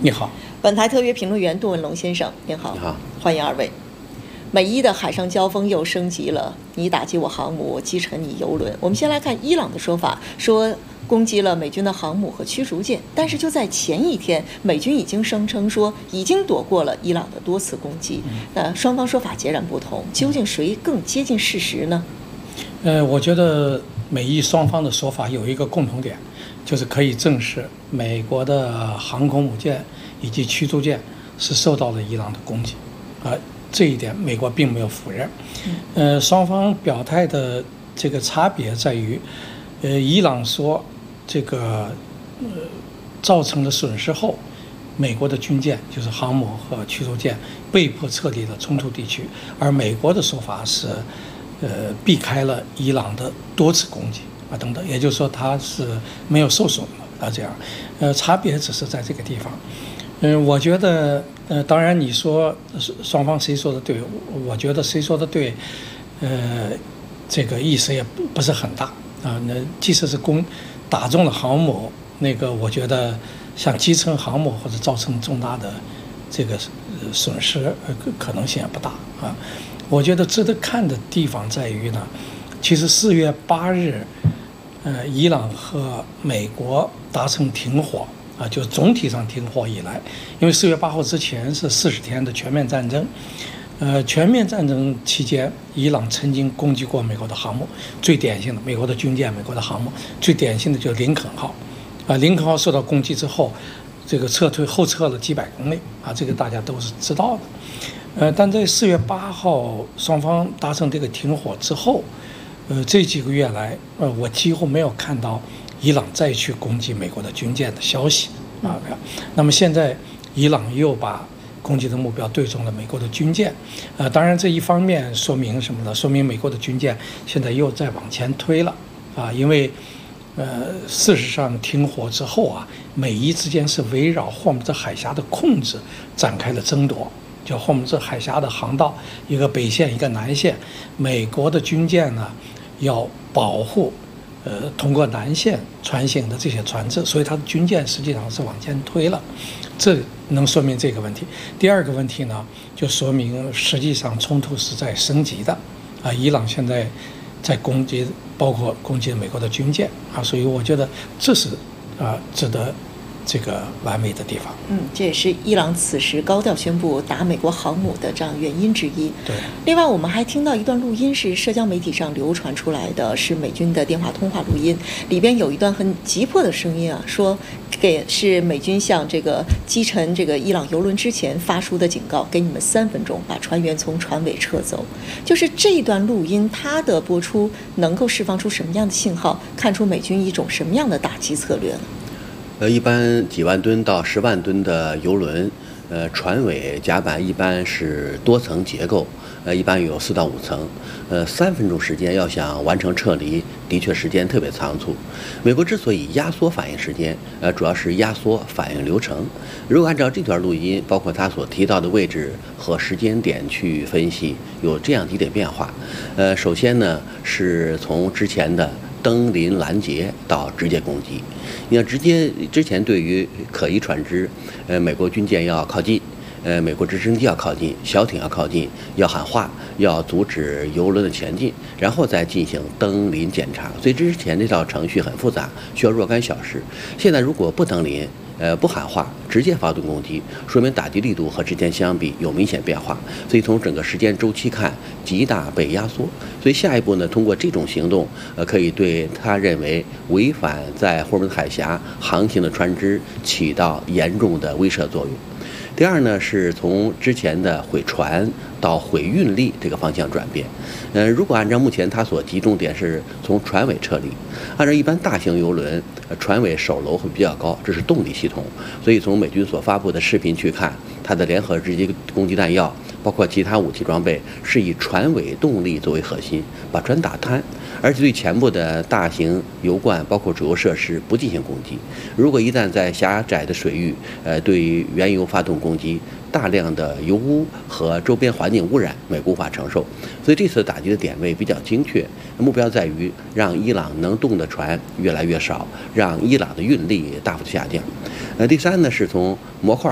你好。 本台特约评论员杜文龙先生，您好。 你好， 欢迎二位。美伊的海上交锋又升级了，你打击我航母，我击沉你油轮。我们先来看伊朗的说法，说攻击了美军的航母和驱逐舰，但是就在前一天，美军已经声称说已经躲过了伊朗的多次攻击。双方说法截然不同，究竟谁更接近事实呢？ 我觉得美伊双方的说法有一个共同点，就是可以证实美国的航空母舰以及驱逐舰是受到了伊朗的攻击，这一点美国并没有否认。双方表态的这个差别在于，伊朗说这个造成的损失后，美国的军舰就是航母和驱逐舰被迫撤离了冲突地区，而美国的说法是避开了伊朗的多次攻击等等，也就是说它是没有受损的这样，差别只是在这个地方。我觉得当然你说双方谁说的对，我觉得谁说的对，这个意思也不是很大那即使是打中了航母，那个我觉得像击沉航母或者造成重大的这个损失可能性也不大我觉得值得看的地方在于呢，其实4月8日，伊朗和美国达成停火就总体上停火以来，因为4月8号之前是40天的全面战争，全面战争期间，伊朗曾经攻击过美国的航母，最典型的美国的军舰、美国的航母，最典型的就是林肯号，林肯号受到攻击之后，这个后撤了几百公里这个大家都是知道的，但在4月8号双方达成这个停火之后，这几个月来，我几乎没有看到伊朗再去攻击美国的军舰的消息那么现在伊朗又把攻击的目标对准了美国的军舰，当然这一方面说明什么呢？说明美国的军舰现在又在往前推了因为事实上停火之后美伊之间是围绕霍姆兹海峡的控制展开了争夺，就霍姆兹海峡的航道，一个北线一个南线，美国的军舰呢要保护通过南线穿行的这些船只，所以它的军舰实际上是往前推了，这能说明这个问题。第二个问题呢，就说明实际上冲突是在升级的伊朗现在在攻击，包括攻击美国的军舰所以我觉得这是值得这个玩味的地方。 这也是伊朗此时高调宣布打美国航母的这样原因之一。 对。 另外，我们还听到一段录音是社交媒体上流传出来的，是美军的电话通话录音，里边有一段很急迫的声音说是美军向这个击沉这个伊朗油轮之前发出的警告，给你们3分钟把船员从船尾撤走。就是这一段录音，它的播出能够释放出什么样的信号，看出美军一种什么样的打击策略呢？ 一般几万吨到10万吨的油轮，船尾甲板一般是多层结构，一般有4到5层，3分钟时间要想完成撤离，的确时间特别仓促。美国之所以压缩反应时间，主要是压缩反应流程。如果按照这段录音，包括他所提到的位置和时间点去分析，有这样几点变化。首先呢，是从之前的登临拦截到直接攻击。你要之前对于可疑船只，美国军舰要靠近，美国直升机要靠近，小艇要靠近，要喊话，要阻止油轮的前进，然后再进行登临检查。所以之前这套程序很复杂，需要若干小时。现在如果不登临，不喊话，直接发动攻击，说明打击力度和之前相比有明显变化，所以从整个时间周期看，极大被压缩。所以下一步呢，通过这种行动，可以对他认为违反在霍姆兹海峡航行的船只起到严重的威慑作用。第二呢，是从之前的毁船到毁运力这个方向转变。如果按照目前它所集中点是从船尾撤离，按照一般大型油轮，船尾首楼会比较高，这是动力系统。所以从美军所发布的视频去看，它的联合直击攻击弹药，包括其他武器装备，是以船尾动力作为核心，把船打瘫，而且对前部的大型油罐，包括主油设施不进行攻击。如果一旦在狭窄的水域，对原油发动攻击，大量的油污和周边环境污染，美国无法承受。所以这次打击的点位比较精确，目标在于让伊朗能动的船越来越少，让伊朗的运力大幅下降。第三呢，是从模块